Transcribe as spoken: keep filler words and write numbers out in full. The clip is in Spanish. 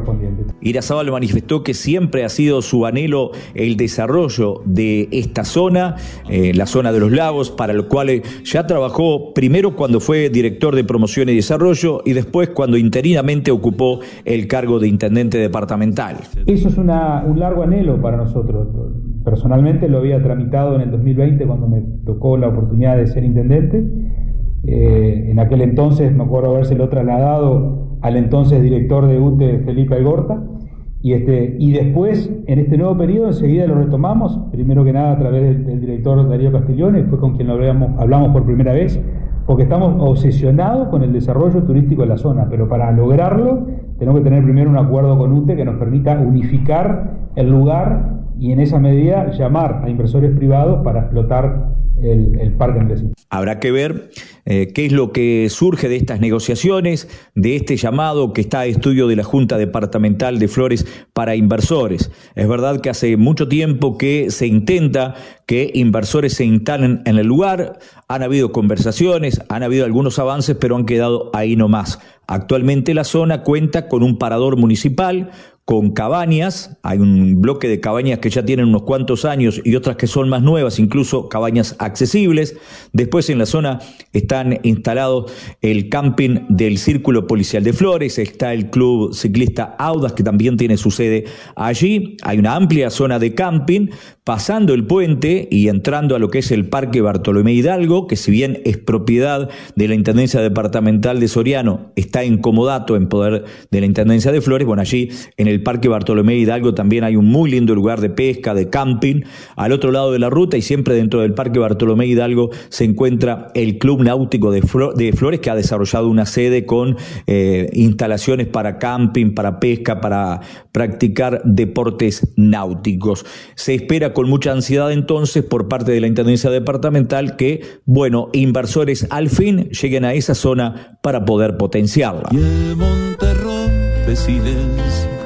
correspondiente. Irarrázaval manifestó que siempre ha sido su anhelo el desarrollo de esta zona, eh, la zona de los lagos, para lo cual ya trabajó primero cuando fue director de promoción y desarrollo y después cuando interinamente ocupó el cargo de intendente departamental. Eso es una, un largo anhelo para nosotros. Personalmente lo había tramitado en el dos mil veinte cuando me tocó la oportunidad de ser intendente. Eh, en aquel entonces me acuerdo habérselo trasladado al entonces director de U T E, Felipe Algorta, y, este, y después en este nuevo periodo enseguida lo retomamos, primero que nada a través del, del director Darío Castiglione, fue con quien lo hablamos, hablamos por primera vez, porque estamos obsesionados con el desarrollo turístico de la zona, pero para lograrlo tenemos que tener primero un acuerdo con U T E que nos permita unificar el lugar y en esa medida llamar a inversores privados para explotar el, el parque andresino. Habrá que ver eh, qué es lo que surge de estas negociaciones, de este llamado que está a estudio de la Junta Departamental de Flores para inversores. Es verdad que hace mucho tiempo que se intenta que inversores se instalen en el lugar, han habido conversaciones, han habido algunos avances, pero han quedado ahí nomás. Actualmente la zona cuenta con un parador municipal, con cabañas, hay un bloque de cabañas que ya tienen unos cuantos años y otras que son más nuevas, incluso cabañas accesibles. Después en la zona están instalados el camping del Círculo Policial de Flores, está el Club Ciclista Audas que también tiene su sede allí, hay una amplia zona de camping, pasando el puente y entrando a lo que es el Parque Bartolomé Hidalgo, que si bien es propiedad de la Intendencia Departamental de Soriano, está en comodato en poder de la Intendencia de Flores. Bueno, allí en el Parque Bartolomé Hidalgo también hay un muy lindo lugar de pesca, de camping, al otro lado de la ruta, y siempre dentro del Parque Bartolomé Hidalgo se encuentra el Club Náutico de, Flo- de Flores, que ha desarrollado una sede con eh, instalaciones para camping, para pesca, para practicar deportes náuticos. Se espera con mucha ansiedad entonces por parte de la Intendencia Departamental que, bueno, inversores al fin lleguen a esa zona para poder potenciarla. Y el monte rompe silencio.